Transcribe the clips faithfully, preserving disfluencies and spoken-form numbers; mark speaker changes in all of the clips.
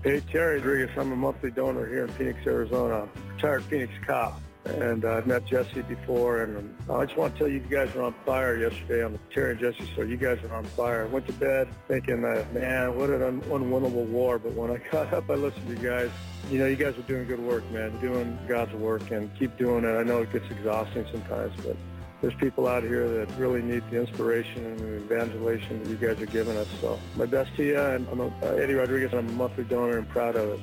Speaker 1: Hey, Terry Rodriguez. I'm a monthly donor here in Phoenix, Arizona. Retired Phoenix cop. And uh, I've met Jesse before, and um, I just want to tell you, you guys were on fire yesterday on the Terry and Jesse show. You guys were on fire. I went to bed thinking, uh, man, what an un- unwinnable war. But when I got up, I listened to you guys. You know, you guys are doing good work, man. Doing God's work, and keep doing it. I know it gets exhausting sometimes, but there's people out here that really need the inspiration and the evangelization that you guys are giving us. So my best to you, and I'm a, uh, Eddie Rodriguez, and I'm a monthly donor and proud of it.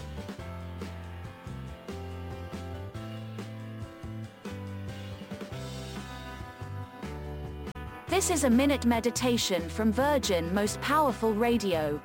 Speaker 2: This is a minute meditation from Virgin Most Powerful Radio.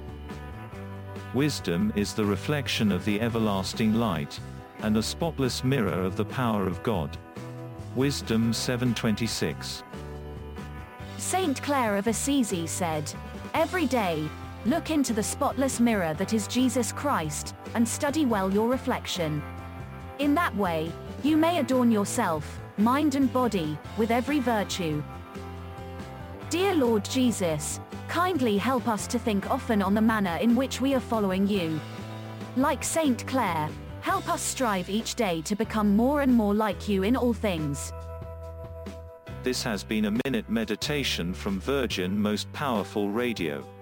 Speaker 3: Wisdom is the reflection of the everlasting light, and a spotless mirror of the power of God. Wisdom seven twenty-six.
Speaker 2: Saint Clare of Assisi said, "Every day, look into the spotless mirror that is Jesus Christ, and study well your reflection. In that way, you may adorn yourself, mind and body, with every virtue." Dear Lord Jesus, kindly help us to think often on the manner in which we are following you. Like Saint Clare, help us strive each day to become more and more like you in all things.
Speaker 3: This has been a minute meditation from Virgin Most Powerful Radio.